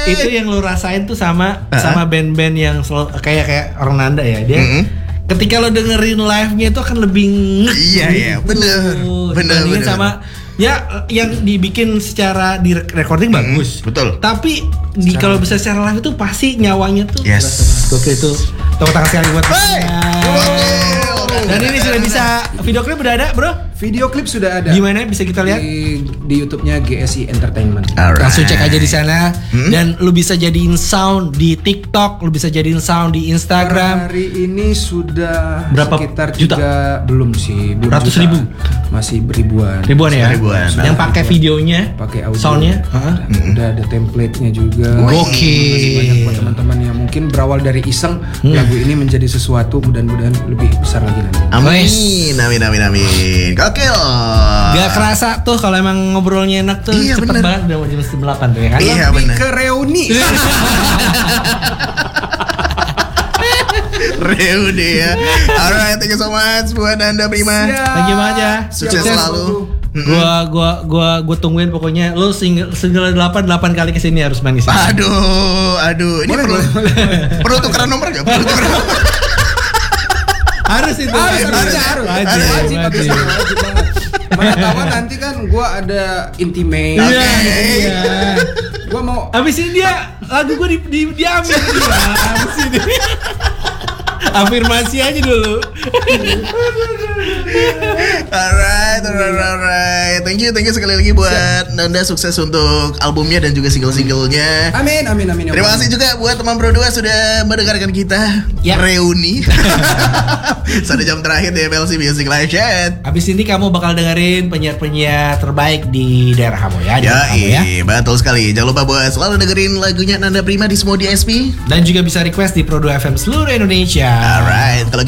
Itu yang lu rasain tuh sama band-band yang selalu, kayak orang Nanda ya. Dia ketika lo dengerin live-nya itu akan lebih Iya, bener. Dibandingin sama ya yang dibikin secara di recording bagus. Betul. Tapi kalau bisa secara live itu pasti nyawanya tuh. Yes. Oke itu. Tepuk tangan sekali buat Dan ini sudah bisa video klip udah ada, Bro? Video klip sudah ada. Gimana bisa kita lihat? Di YouTube-nya GSI Entertainment. Alright. Langsung cek aja di sana. Dan lu bisa jadiin sound di TikTok, lu bisa jadiin sound di Instagram. Hari ini sudah Berapa sekitar juta? Belum sih, belum Ratus juta. ribu? Masih beribuan. Ribuan ya? Ribuan. Yang pakai videonya, Pakai audio. soundnya. Udah ada template-nya juga. Gokil. Masih banyak buat teman-teman yang mungkin berawal dari iseng lagu ini menjadi sesuatu mudah-mudahan lebih besar lagi nanti. Amin. Gokil. Gak kerasa tuh kalau emang ngobrolnya enak tuh. Iya, cepet bener. banget udah mau jam 8 tuh ya kan? Iya, Lebih bener. ke reuni. Reuni ya. Alright, thank you so much buat Nanda Prima. Thank you banget ya. Sukses selalu. Gua tungguin pokoknya lu single 8 kali kesini harus main kesini. Aduh. Ini perlu tukeran nomor gak? Perlu tukeran nomor. Harus itu. Harus Wajib banget. Mana tahu nanti kan gua ada intimate. Iya. Gua mau Abis ini dia lagu gua diambil dia. Abis ini. Afirmasi aja dulu. Alright. Thank you sekali lagi buat Nanda, sukses untuk albumnya dan juga single-singlenya. Amin. Terima kasih juga buat teman Bro 2 sudah mendengarkan kita reuni. Sampai jam terakhir di MLC Music Live Chat. Abis ini kamu bakal dengerin penyiar-penyiar terbaik di daerah kamu ya. Betul sekali. Jangan lupa buat selalu dengerin lagunya Nanda Prima di semua DSP. Dan juga bisa request di Pro 2 FM seluruh Indonesia. Alright, kalau